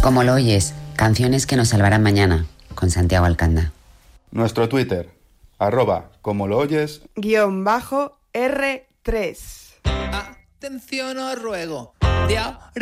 Como lo oyes, canciones que nos salvarán mañana, con Santiago Alcanda. Nuestro Twitter, @como lo oyes _R3. Atención os ruego, de ahora